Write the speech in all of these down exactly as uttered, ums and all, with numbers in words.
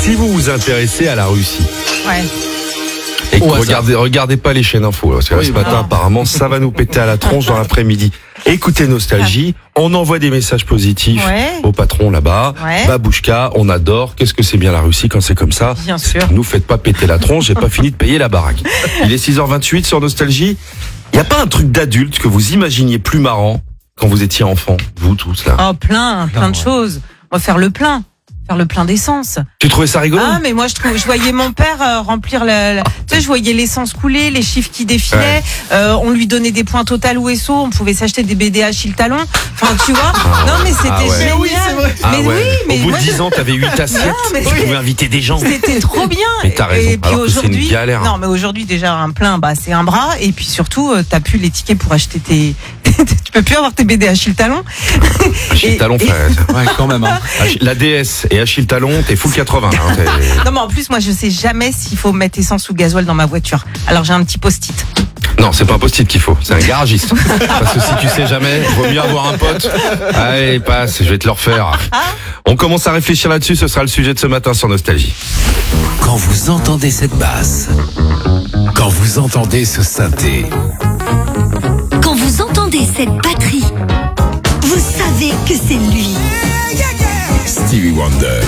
Si vous vous intéressez à la Russie. Ouais. Et que regardez, regardez pas les chaînes infos, parce que là, oui, ce matin, non. apparemment, ça va nous péter à la tronche dans l'après-midi. Écoutez Nostalgie, on envoie des messages positifs ouais. au patron là-bas. Ouais. Babouchka, on adore. Qu'est-ce que c'est bien la Russie quand c'est comme ça? Bien sûr. Nous faites pas péter la tronche, j'ai pas fini de payer la baraque. Il est six heures vingt-huit sur Nostalgie. Il y a pas un truc d'adulte que vous imaginiez plus marrant quand vous étiez enfant, vous tous là? Oh, plein, plein de choses. On va faire le plein. Faire le plein d'essence. Tu trouvais ça rigolo? Ah, mais moi, je trouve, je voyais mon père euh, remplir la, la... tu sais, je voyais l'essence couler, les chiffres qui défilaient, ouais. euh, on lui donnait des points Total ou S O, on pouvait s'acheter des B D Achille Talon. Enfin, tu vois. Non, mais c'était ah ouais. génial. Oui, c'est vrai. Mais ah ouais. oui, mais au bout moi, de dix ans, t'avais huit assiettes. Non, tu pouvais inviter des gens. C'était trop bien. Mais t'as raison. Et puis alors aujourd'hui, que c'est une galère. Non, mais aujourd'hui, déjà, un plein, bah, c'est un bras. Et puis surtout, euh, t'as plus les tickets pour acheter tes, tu peux plus avoir tes B D Achille Talon. Achille et... Talon, frère. Ouais, quand même, hein. La D S et Achille Talon, t'es full quatre-vingts. Hein, non, mais en plus, moi, je sais jamais s'il faut mettre essence ou gasoil dans ma voiture. Alors, j'ai un petit post-it. Non, c'est pas un post-it qu'il faut, c'est un garagiste. Parce que si tu sais jamais, vaut mieux avoir un pote. Allez, passe, je vais te le refaire. On commence à réfléchir là-dessus, ce sera le sujet de ce matin sur Nostalgie. Quand vous entendez cette basse, quand vous entendez ce synthé, quand vous entendez cette batterie, vous savez que c'est lui. Stevie Wonder.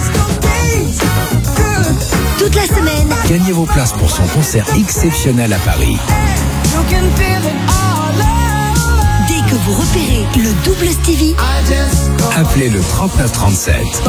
Toute la semaine, gagnez vos places pour son concert exceptionnel à Paris. Dès que vous repérez le double Stevie, appelez le trente-neuf trente-sept.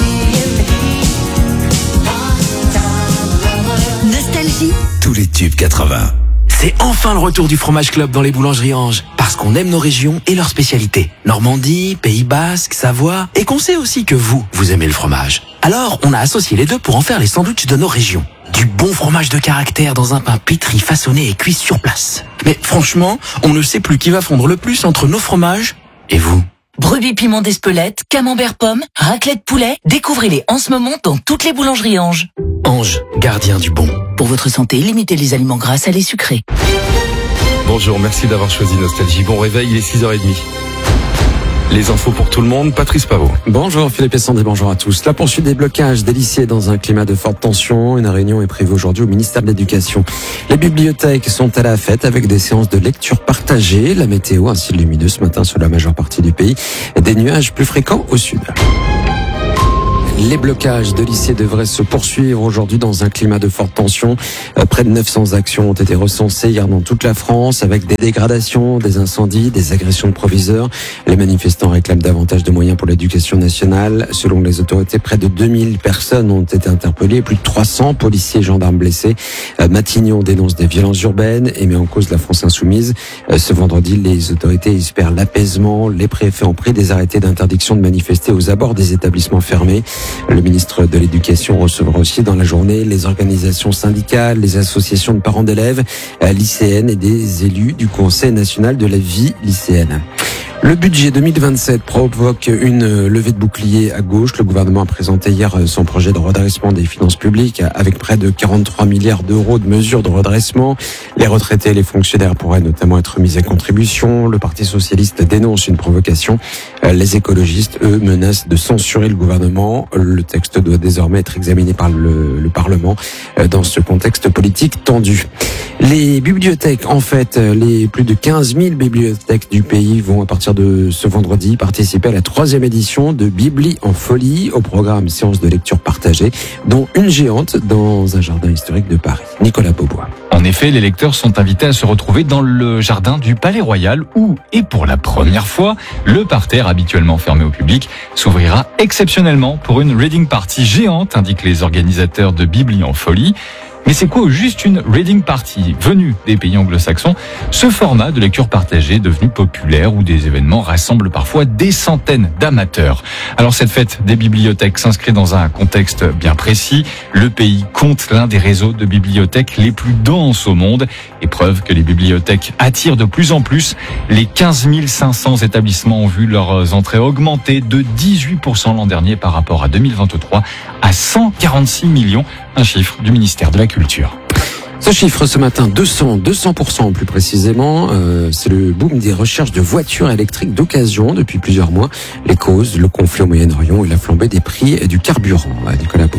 Nostalgie. Tous les tubes quatre-vingts. C'est enfin le retour du Fromage Club dans les boulangeries Ange. Parce qu'on aime nos régions et leurs spécialités. Normandie, Pays Basque, Savoie. Et qu'on sait aussi que vous, vous aimez le fromage. Alors, on a associé les deux pour en faire les sandwichs de nos régions. Du bon fromage de caractère dans un pain pétri, façonné et cuit sur place. Mais franchement, on ne sait plus qui va fondre le plus entre nos fromages et vous. Brebis piment d'Espelette, camembert pomme, raclette poulet. Découvrez-les en ce moment dans toutes les boulangeries Ange. Ange, gardien du bon. Pour votre santé, limitez les aliments gras, salés, sucrés. Bonjour, merci d'avoir choisi Nostalgie. Bon réveil, il est six heures trente. Les infos pour tout le monde, Patrice Pavot. Bonjour Philippe et Sandy, bonjour à tous. La poursuite des blocages des lycées dans un climat de forte tension. Une réunion est prévue aujourd'hui au ministère de l'Éducation. Les bibliothèques sont à la fête avec des séances de lecture partagées. La météo, un ciel lumineux ce matin sur la majeure partie du pays. Des nuages plus fréquents au sud. Les blocages de lycées devraient se poursuivre aujourd'hui dans un climat de forte tension. Près de neuf cents actions ont été recensées hier dans toute la France avec des dégradations, des incendies, des agressions de proviseurs. Les manifestants réclament davantage de moyens pour l'éducation nationale. Selon les autorités, près de deux mille personnes ont été interpellées, plus de trois cents policiers et gendarmes blessés. Matignon dénonce des violences urbaines et met en cause la France insoumise. Ce vendredi, les autorités espèrent l'apaisement. Les préfets ont pris des arrêtés d'interdiction de manifester aux abords des établissements fermés. Le ministre de l'Éducation recevra aussi dans la journée les organisations syndicales, les associations de parents d'élèves, lycéennes et des élus du Conseil national de la vie lycéenne. Le budget deux mille vingt-sept provoque une levée de bouclier à gauche. Le gouvernement a présenté hier son projet de redressement des finances publiques avec près de quarante-trois milliards d'euros de mesures de redressement. Les retraités et les fonctionnaires pourraient notamment être mis à contribution. Le Parti socialiste dénonce une provocation. Les écologistes, eux, menacent de censurer le gouvernement. Le texte doit désormais être examiné par le, le Parlement dans ce contexte politique tendu. Les bibliothèques, en fait, les plus de quinze mille bibliothèques du pays vont à partir de ce vendredi participer à la troisième édition de Bibli en folie, au programme séance de lecture partagée, dont une géante dans un jardin historique de Paris. Nicolas Beaubois. En effet, les lecteurs sont invités à se retrouver dans le jardin du Palais Royal où, et pour la première fois, le parterre habituellement fermé au public s'ouvrira exceptionnellement pour une reading party géante, indiquent les organisateurs de Bibli en folie. Mais c'est quoi juste une reading party venue des pays anglo-saxons? Ce format de lecture partagée devenu populaire où des événements rassemblent parfois des centaines d'amateurs. Alors cette fête des bibliothèques s'inscrit dans un contexte bien précis. Le pays compte l'un des réseaux de bibliothèques les plus denses au monde. Et preuve que les bibliothèques attirent de plus en plus. Les quinze mille cinq cents établissements ont vu leurs entrées augmenter de dix-huit pour cent l'an dernier par rapport à deux mille vingt-trois à cent quarante-six millions, un chiffre du ministère de la Culture. Ce chiffre ce matin, deux cents, deux cents pour cent plus précisément, euh, c'est le boom des recherches de voitures électriques d'occasion depuis plusieurs mois. Les causes, le conflit au Moyen-Orient et la flambée des prix du carburant. Nicolas Beaubois.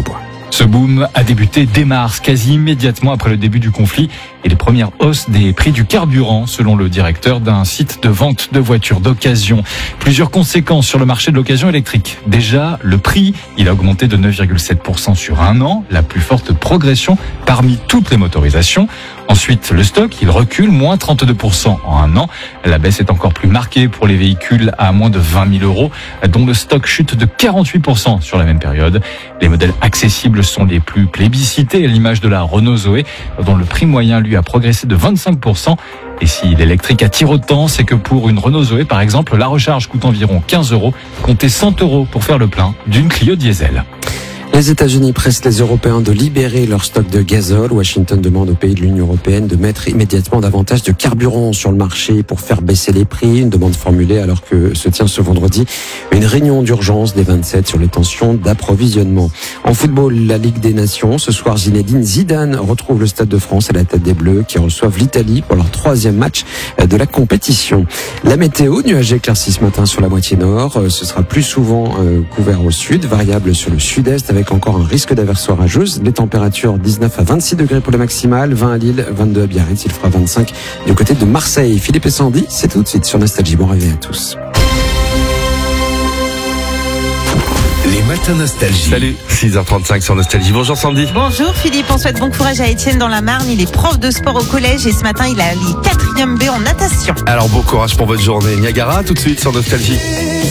Ce boom a débuté dès mars, quasi immédiatement après le début du conflit et les premières hausses des prix du carburant, selon le directeur d'un site de vente de voitures d'occasion. Plusieurs conséquences sur le marché de l'occasion électrique. Déjà, le prix, il a augmenté de neuf virgule sept pour cent sur un an, la plus forte progression parmi toutes les motorisations. Ensuite, le stock, il recule, moins trente-deux pour cent en un an. La baisse est encore plus marquée pour les véhicules à moins de vingt mille euros, dont le stock chute de quarante-huit pour cent sur la même période. Les modèles accessibles sont les plus plébiscités, à l'image de la Renault Zoé, dont le prix moyen, lui, a progressé de vingt-cinq pour cent. Et si l'électrique attire autant, c'est que pour une Renault Zoé, par exemple, la recharge coûte environ quinze euros. Comptez cent euros pour faire le plein d'une Clio diesel. Les États-Unis pressent les Européens de libérer leur stock de gazole. Washington demande aux pays de l'Union européenne de mettre immédiatement davantage de carburant sur le marché pour faire baisser les prix. Une demande formulée alors que se tient ce vendredi une réunion d'urgence des vingt-sept sur les tensions d'approvisionnement. En football, la Ligue des Nations. Ce soir, Zinedine Zidane retrouve le Stade de France à la tête des Bleus qui reçoivent l'Italie pour leur troisième match de la compétition. La météo, nuageux éclairci ce matin sur la moitié nord. Ce sera plus souvent couvert au sud, variable sur le sud-est avec Avec encore un risque d'averse orageuse. Les températures dix-neuf à vingt-six degrés pour le maximal, vingt à Lille, vingt-deux à Biarritz, il fera vingt-cinq du côté de Marseille. Philippe et Sandy, c'est tout de suite sur Nostalgie. Bon réveil à tous. Les matins Nostalgie. Salut, six heures trente-cinq sur Nostalgie. Bonjour Sandy. Bonjour Philippe, on souhaite bon courage à Étienne dans la Marne. Il est prof de sport au collège et ce matin il a les quatrième B en natation. Alors bon courage pour votre journée. Niagara, tout de suite sur Nostalgie.